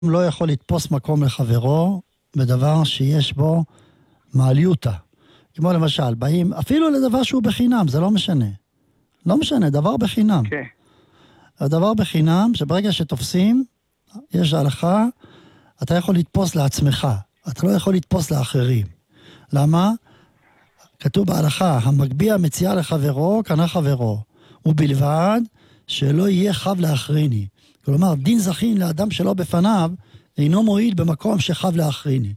לא יכול לתפוס מקום לחברו בדבר שיש בו מעליותה. כמו למשל, באים אפילו לדבר שהוא בחינם, זה לא משנה. לא משנה, דבר בחינם. כן. הדבר בחינם, שברגע שתופסים, יש הלכה, אתה יכול לתפוס לעצמך, אתה לא יכול לתפוס לאחרים. למה? כתוב בהלכה, המגביה מציע לחברו, קנה חברו, ובלבד שלא יהיה חב לאחריני. כלומר, דין זכין לאדם שלא בפניו, אינו מועיל במקום שחב לאחריני.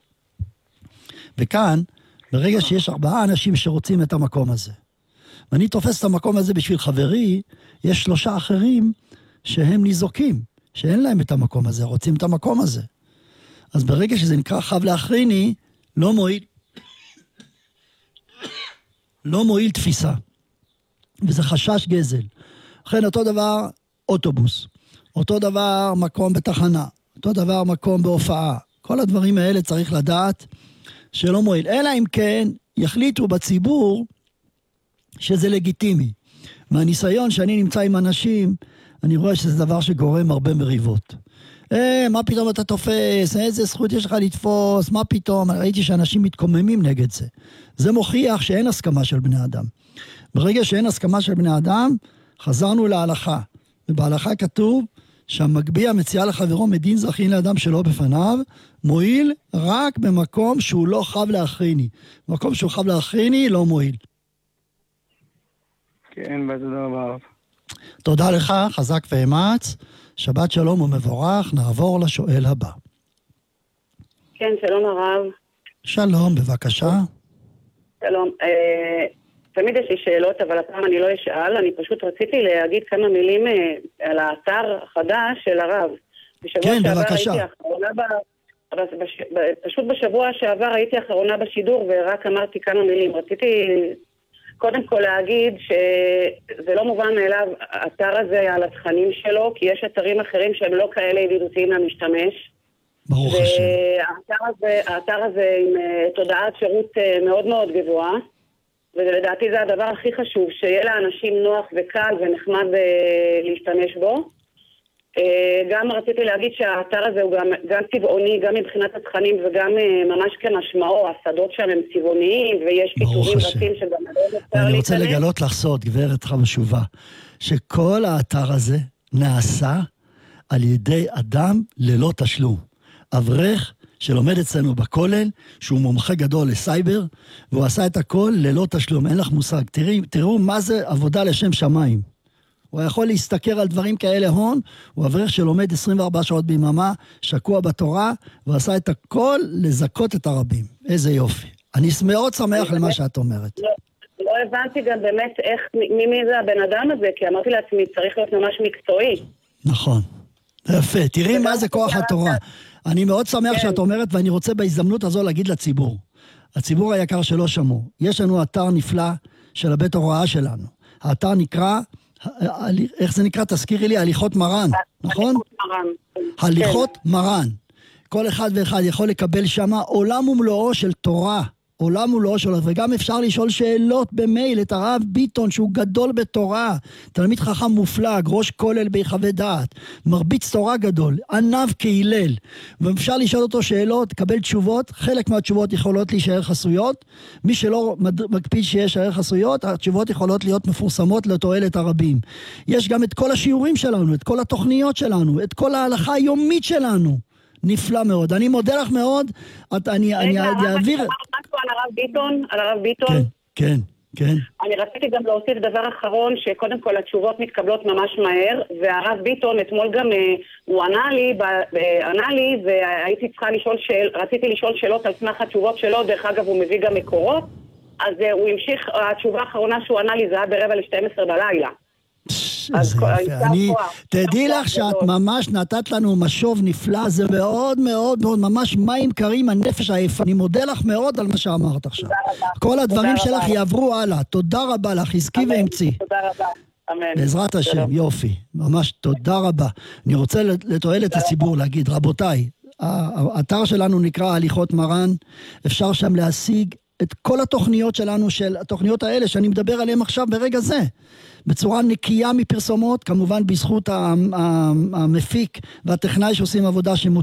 וכאן, ברגע שיש 4 אנשים שרוצים את המקום הזה, ואני תופס את המקום הזה בשביל חברי, יש 3 אחרים שהם ניזוקים, שאין להם את המקום הזה, רוצים את המקום הזה. אז ברגע שזה נקרא חב לאחריני, לא מועיל תפיסה. וזה חשש גזל. לכן אותו דבר אוטובוס, אותו דבר מקום בתחנה, אותו דבר מקום בהופעה. כל הדברים האלה צריך לדעת שלא מועיל. אלא אם כן יחליטו בציבור שזה לגיטימי. מהניסיון שאני נמצא עם אנשים, אני רואה שזה דבר שגורם הרבה מריבות. מה פתאום אתה תופס? איזה זכות יש לך לתפוס? מה פתאום? ראיתי שאנשים מתקוממים נגד זה. זה מוכיח שאין הסכמה של בני אדם. ברגע שאין הסכמה של בני אדם, חזרנו להלכה. ובהלכה כתוב שהמגביה מציע לחברו מדין זכין לאדם שלא בפניו, מועיל רק במקום שהוא לא חב לאחריני. במקום שהוא חב לאחריני לא מועיל. כן, ותודה רבה. תודה לך, חזק ואמץ. שבת שלום ומבורך. נעבור לשואל הבא. כן, שלום הרב. שלום, בבקשה. שלום. תמיד יש לי שאלות, אבל הפעם אני לא אשאל. אני פשוט רציתי להגיד כמה מילים על האתר החדש של הרב. כן, בבקשה. פשוט בשבוע שעבר הייתי אחרונה בשידור, ורק אמרתי כמה מילים. רציתי קודם כל להגיד שזה לא מובן מאליו, האתר הזה על התכנים שלו, כי יש אתרים אחרים שהם לא כאלה ידידותיים למשתמש. ברוך השם. והאתר הזה עם תודעת שירות מאוד מאוד גבוהה, ולדעתי זה הדבר הכי חשוב, שיהיה לאנשים נוח וקל ונחמד להשתמש בו. גם רציתי להגיד שהאתר הזה הוא גם צבעוני, גם מבחינת התכנים וגם ממש כמשמעו, השדות שם הם צבעוניים ויש כיתובים רצים שגם לא אפשר להיכנס. אני רוצה לגלות לך סוד, גברת חשובה, שכל האתר הזה נעשה על ידי אדם ללא תשלום. אברך שלומד אצלנו בכולל, שהוא מומחה גדול לסייבר, והוא עשה את הכל ללא תשלום, אין לך מושג. תראו מה זה עבודה לשם שמיים. הוא יכול להסתכל על דברים כאלה הון, הוא אברך שלומד 24 שעות ביממה, שקוע בתורה, ועשה את הכל לזכות את הרבים. איזה יופי. אני מאוד שמח למה שאת אומרת. לא הבנתי גם באמת מי זה הבן אדם הזה, כי אמרתי לעצמי, צריך להיות ממש מקצועי. נכון. יפה, תראי מה זה כוח התורה. אני מאוד שמח שאת אומרת, ואני רוצה בהזדמנות הזו להגיד לציבור. הציבור היקר שלא שמעו. יש לנו אתר נפלא של הבית הוראה שלנו. האתר נקרא, איך זה נקרא? תזכירי לי, הליכות מרן, נכון? הליכות מרן. כל אחד ואחד יכול לקבל שמה עולם ומלואו של תורה. עולם ומלואו של... וגם אפשר לשאול שאלות במייל את הרב ביטון, שהוא גדול בתורה. תלמיד חכם מופלג, ראש כולל ביחווה דעת. מרביץ תורה גדול, ענב כהילל. ואפשר לשאול אותו שאלות, קבל תשובות. חלק מהתשובות יכולות להישאר חסויות. מי שלא מקפיד שישאר חסויות, התשובות יכולות להיות מפורסמות לתועלת הרבים. יש גם את כל השיעורים שלנו, את כל התוכניות שלנו, את כל ההלכה היומית שלנו. נפלא מאוד. אני מודה לך מאוד. אני אעביר... על הרב ביטון. כן. אני רציתי גם להוסיף דבר אחרון, שקודם כל התשובות מתקבלות ממש מהר, והרב ביטון אתמול גם הוא ענה לי, והייתי צריכה רציתי לשאול שאלות על סמך התשובות שלו, דרך אגב הוא מביא גם מקורות, אז הוא המשיך, התשובה האחרונה שהוא ענה לי זה היה ב11:45 בלילה. תדעי לך שאת ממש נתת לנו משוב נפלא, זה מאוד מאוד מאוד ממש מים קרים הנפש העייפה. אני מודה לך מאוד על מה שאמרת עכשיו. כל הדברים שלך יעברו הלאה. תודה רבה לך, חזקי ואמצי. תודה רבה. אמן. בעזרת השם, יופי. ממש תודה רבה. אני רוצה לתועלת הציבור להגיד, רבותיי, האתר שלנו נקרא הליכות מרן, אפשר שם להשיג את כל התוכניות שלנו, התוכניות האלה שאני מדבר עליהן עכשיו ברגע זה, בצורה נקייה מפרסומות, כמובן בזכות המפיק והטכנאי שעושים עבודה